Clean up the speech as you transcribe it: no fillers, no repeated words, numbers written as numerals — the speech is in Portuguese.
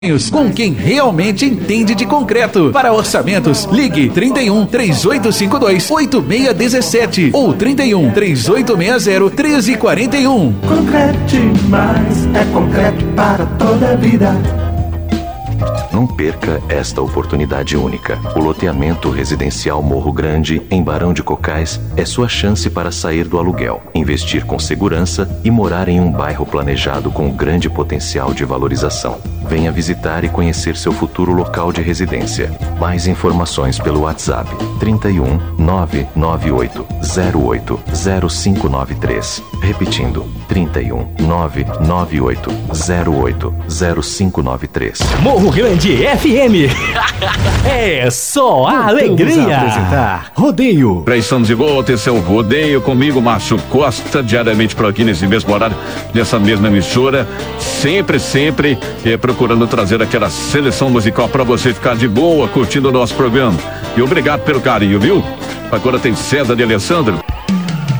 com quem realmente entende de concreto. Para orçamentos, ligue 31 3852 8617 ou 31 3860 1341. Concrete mais, é concreto para toda a vida. Não perca esta oportunidade única. O loteamento residencial Morro Grande, em Barão de Cocais, é sua chance para sair do aluguel, investir com segurança e morar em um bairro planejado com grande potencial de valorização. Venha visitar e conhecer seu futuro local de residência. Mais informações pelo WhatsApp 31 998 08 0593. Repetindo, 31 998 08 0593. Morro Grande FM. É só a alegria. Apresentar Rodeio. Estamos de volta, esse é o Rodeio comigo, Márcio Costa, diariamente por aqui nesse mesmo horário, nessa mesma emissora, sempre procurando trazer aquela seleção musical para você ficar de boa curtindo o nosso programa. E obrigado pelo carinho, viu? Agora tem César de Alessandro.